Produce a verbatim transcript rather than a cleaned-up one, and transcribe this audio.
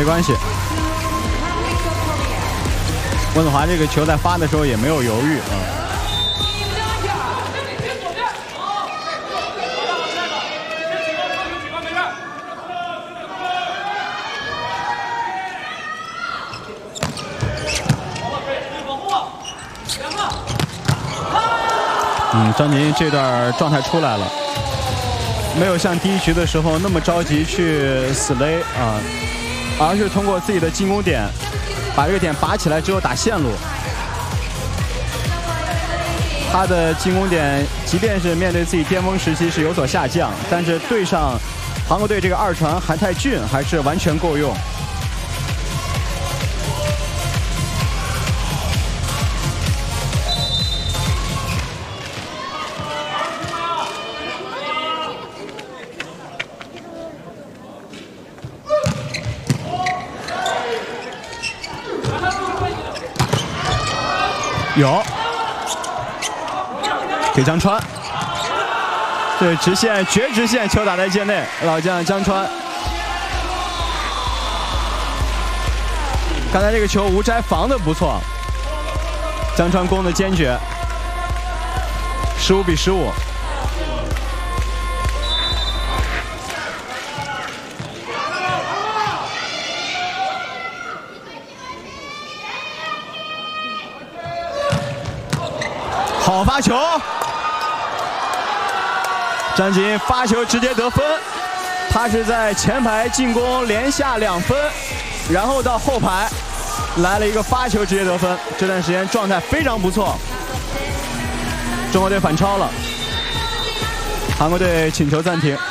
没关系。温子华这个球在发的时候也没有犹豫啊。嗯，张宁这段状态出来了，没有像第一局的时候那么着急去死勒啊，而是通过自己的进攻点，把这个点拔起来之后打线路。他的进攻点，即便是面对自己巅峰时期是有所下降，但是对上韩国队这个二传韩泰俊还是完全够用。有，给江川，对直线绝直线球打在界内，老将江川。刚才这个球吴斋防的不错，江川攻的坚决，十五比十五。好发球，张锦发球直接得分，他是在前排进攻连下两分，然后到后排来了一个发球直接得分，这段时间状态非常不错。中国队反超了，韩国队请求暂停。